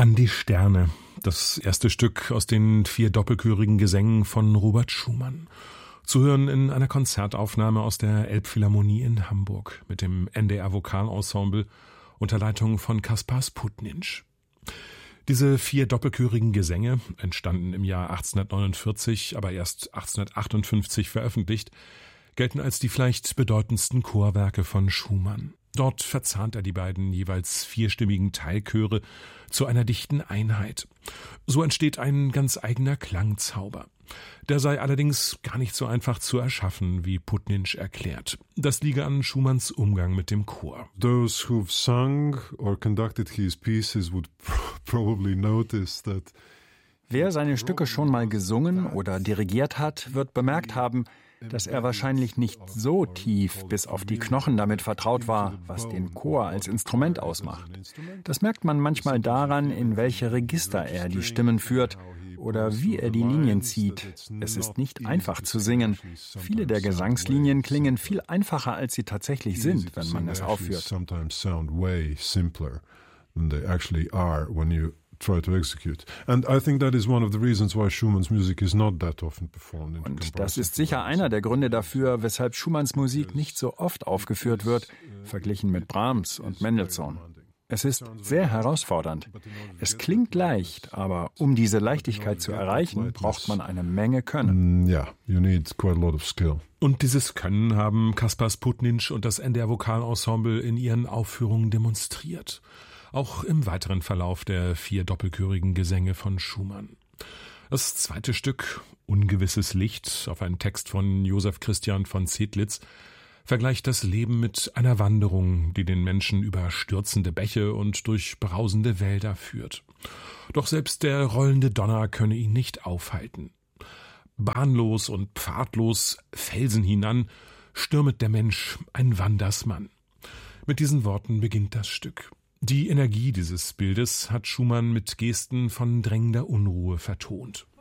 An die Sterne, das erste Stück aus den 4 doppelchörigen Gesängen von Robert Schumann. Zu hören in einer Konzertaufnahme aus der Elbphilharmonie in Hamburg mit dem NDR Vokalensemble unter Leitung von Kaspar Sputninch. Diese 4 doppelchörigen Gesänge, entstanden im Jahr 1849, aber erst 1858 veröffentlicht, gelten als die vielleicht bedeutendsten Chorwerke von Schumann. Dort verzahnt er die beiden jeweils 4-stimmigen Teilchöre zu einer dichten Einheit. So entsteht ein ganz eigener Klangzauber. Der sei allerdings gar nicht so einfach zu erschaffen, wie Putninch erklärt. Das liege an Schumanns Umgang mit dem Chor. Those who've sung or conducted his pieces would probably notice that. Wer seine Stücke schon mal gesungen oder dirigiert hat, wird bemerkt haben, dass er wahrscheinlich nicht so tief bis auf die Knochen damit vertraut war, was den Chor als Instrument ausmacht. Das merkt man manchmal daran, in welche Register er die Stimmen führt oder wie er die Linien zieht. Es ist nicht einfach zu singen. Viele der Gesangslinien klingen viel einfacher, als sie tatsächlich sind, wenn man es aufführt. Try to execute. And I think that is one of the reasons why Schumann's music is not that often performed. Und das ist sicher einer der Gründe dafür, weshalb Schumanns Musik nicht so oft aufgeführt wird, verglichen mit Brahms und Mendelssohn. Es ist sehr herausfordernd. Es klingt leicht, aber um diese Leichtigkeit zu erreichen, braucht man eine Menge Können. Yeah, you need quite a lot of skill. Und dieses Können haben Kaspar Sputninch und das NDR Vokalensemble in ihren Aufführungen demonstriert. Auch im weiteren Verlauf der 4 doppelchörigen Gesänge von Schumann. Das zweite Stück, Ungewisses Licht, auf einen Text von Josef Christian von Zedlitz, vergleicht das Leben mit einer Wanderung, die den Menschen über stürzende Bäche und durch brausende Wälder führt. Doch selbst der rollende Donner könne ihn nicht aufhalten. Bahnlos und pfadlos, Felsen hinan, stürmet der Mensch, ein Wandersmann. Mit diesen Worten beginnt das Stück. Die Energie dieses Bildes hat Schumann mit Gesten von drängender Unruhe vertont.